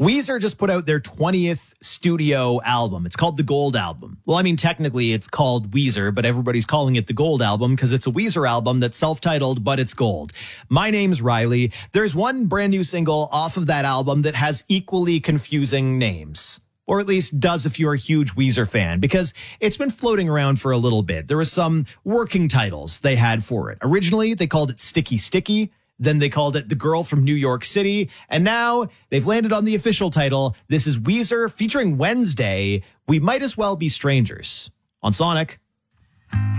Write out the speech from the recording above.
Weezer just put out their 20th studio album. It's called the Gold Album. Well, I mean, technically it's called Weezer, but everybody's calling it the Gold Album because it's a Weezer album that's self-titled, but it's gold. My name's Riley. There's one brand new single off of that album that has equally confusing names. Or at least does if you're a huge Weezer fan, because it's been floating around for a little bit. There were some working titles they had for it. Originally, they called it Sticky Sticky. Then they called it The Girl from New York City. And now they've landed on the official title. This is Weezer featuring Wednesday. We Might As Well Be Strangers on Sonic.